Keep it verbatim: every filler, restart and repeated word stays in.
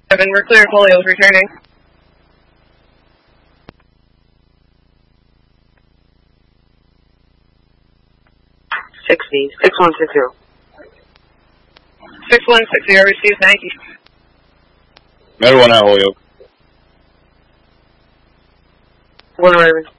Seven, we're clear, Polio's returning. Sixty, six one six zero. Six one six zero, received, thank you. Metal one at Holyoke. One Raven.